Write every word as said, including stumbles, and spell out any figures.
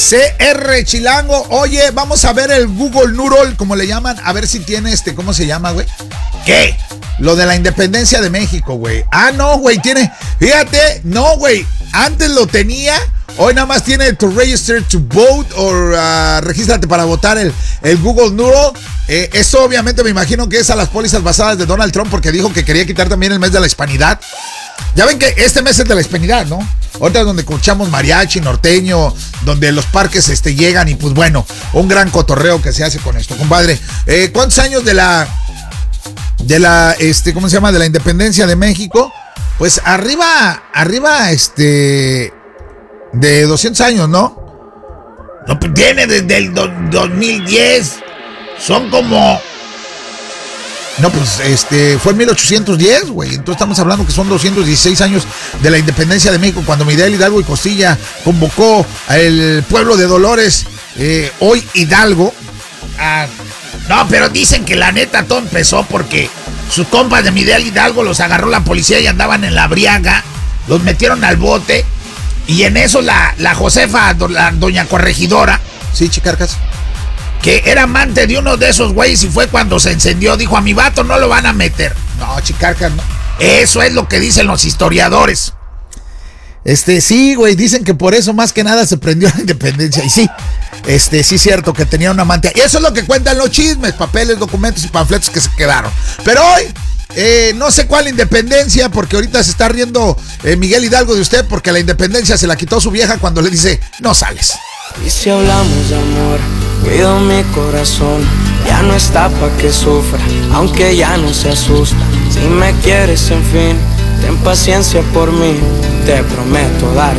C R Chilango. Oye, vamos a ver el Google Noodle, como le llaman. A ver si tiene este, ¿cómo se llama, güey? ¿Qué? Lo de la independencia de México, güey. Ah, no, güey, tiene... Fíjate, no, güey. Antes lo tenía... Hoy nada más tiene to register to vote o uh, regístrate para votar el, el Google Noodle. Eh, eso obviamente me imagino que es a las pólizas basadas de Donald Trump porque dijo que quería quitar también el mes de la hispanidad. Ya ven que este mes es de la hispanidad, ¿no? Ahorita es donde escuchamos mariachi, norteño, donde los parques este, llegan y pues bueno, un gran cotorreo que se hace con esto, compadre. Eh, ¿Cuántos años de la, de la, este, ¿cómo se llama? De la independencia de México? Pues arriba, arriba, este... de doscientos años, ¿no? No, pues tiene desde el do, dos mil diez. Son como... No, pues este fue en mil ochocientos diez, güey. Entonces estamos hablando que son doscientos dieciséis años de la independencia de México, cuando Miguel Hidalgo y Costilla convocó al pueblo de Dolores, eh, hoy Hidalgo. A... No, pero dicen que la neta todo empezó porque sus compas de Miguel Hidalgo los agarró la policía y andaban en la briaga. Los metieron al bote. Y en eso la, la Josefa, la doña corregidora, sí, Chicarcas, que era amante de uno de esos güeyes y fue cuando se encendió, dijo, a mi vato no lo van a meter. No, Chicarcas, no. Eso es lo que dicen los historiadores. Este, sí, güey, dicen que por eso más que nada se prendió la independencia. Y sí, este, sí es cierto que tenía una amante. Y eso es lo que cuentan los chismes, papeles, documentos y panfletos que se quedaron. Pero hoy... Eh, no sé cuál independencia, porque ahorita se está riendo eh, Miguel Hidalgo de usted, porque la independencia se la quitó su vieja cuando le dice, no sales. Y si hablamos de amor, cuido mi corazón, ya no está pa' que sufra, aunque ya no se asusta. Si me quieres, en fin, ten paciencia por mí, te prometo dar